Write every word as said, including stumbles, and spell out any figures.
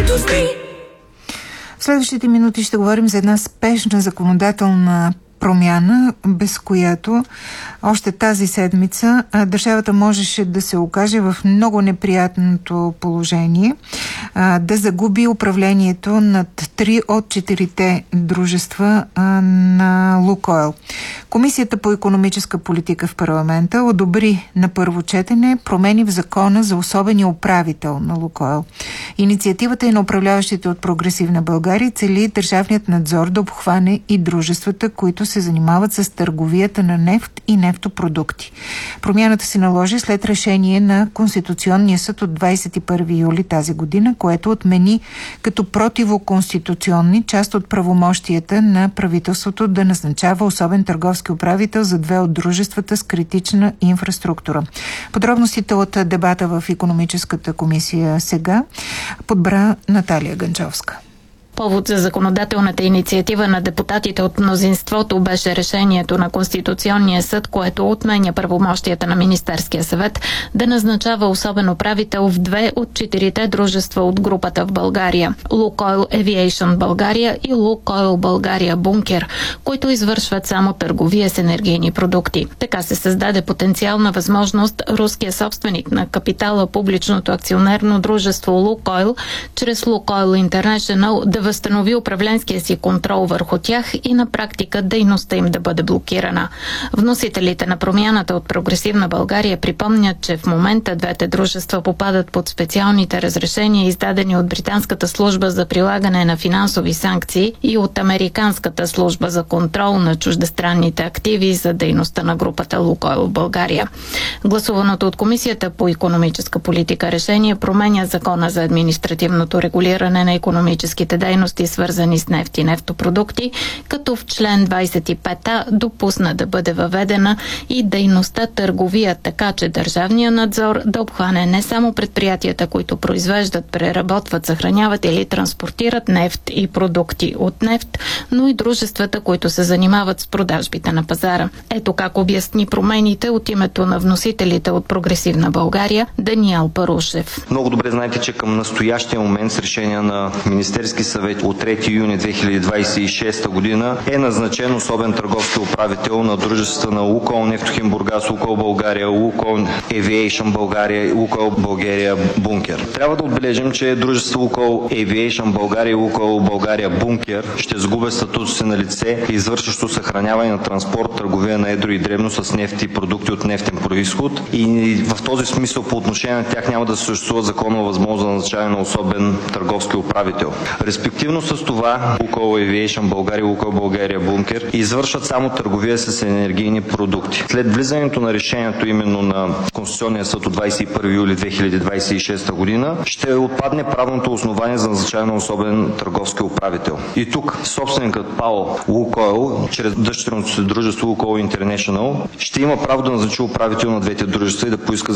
В следващите минути ще говорим за една спешна законодателна промяна, без която още тази седмица държавата можеше да се окаже в много неприятното положение, да загуби управлението над три от четирите дружества на Лукойл. Комисията по икономическа политика в парламента одобри на първо четене промени в закона за особения управител на Лукойл. Инициативата е на управляващите от Прогресивна България, цели държавният надзор да обхване и дружествата, които се занимават с търговията на нефт и нефтопродукти. Промяната се наложи след решение на Конституционния съд от двадесет и първи юли тази година, което отмени като противоконституционни част от правомощията на правителството да назначава особен търговски управител за две от дружествата с критична инфраструктура. Подробностите от дебата в икономическата комисия сега подбра Наталия Ганчовска. Повод за законодателната инициатива на депутатите от мнозинството беше решението на Конституционния съд, което отменя правомощията на Министерския съвет да назначава особен управител в две от четирите дружества от групата в България – Лукойл Авиейшън България и Лукойл България Бункер, които извършват само търговия с енергийни продукти. Така се създаде потенциална възможност руския собственик на капитала публичното акционерно дружество Лукойл чрез Лукойл Интернешънъл да възстанови управленския си контрол върху тях и на практика дейността им да бъде блокирана. Вносителите на промяната от Прогресивна България припомнят, че в момента двете дружества попадат под специалните разрешения, издадени от Британската служба за прилагане на финансови санкции и от Американската служба за контрол на чуждестранните активи за дейността на групата Лукойл в България. Гласуваното от Комисията по икономическа политика решение променя закона за административното регулиране на икономическите дейности, свързани с нефт и нефтопродукти, като в член двадесет и пет а допусна да бъде въведена и дейността търговия, така че държавния надзор да обхване не само предприятията, които произвеждат, преработват, съхраняват или транспортират нефт и продукти от нефт, но и дружествата, които се занимават с продажбите на пазара. Ето как обясни промените от името на вносителите от Прогресивна България Даниел Парушев. Много добре знаете, че към настоящия момент с решение на Министерски съвет от трети юни две хиляди двадесет и шеста година е назначен особен търговски управител на дружества на Лукойл Нефтохим Бургас, Лукойл България, Лукойл Авиейшън България и Лукойл България Бункер. Трябва да отбележим, че дружество Лукойл Авиейшън България и Лукойл България Бункер ще загубят статут си на лице, извършващо съхраняване на транспорт, търговия на едро и дребно с нефт и продукти от нефтен произход, и в този смисъл по отношение на тях няма да съществува законова възможност за назначаване на особен търговски управител. Респективно с това Лукойл Авиейшън България и Лукойл България Бункер извършват само търговия с енергийни продукти. След влизането на решението именно на Конституционния съд от двадесет и първи юли две хиляди двадесет и шеста година ще отпадне правното основание за назначаване на особен търговски управител. И тук собственикът ПАО Лукойл, чрез дъщерното си дружество Лукойл Интернешънъл, ще има право да назначи управител на двете дружества и да поиска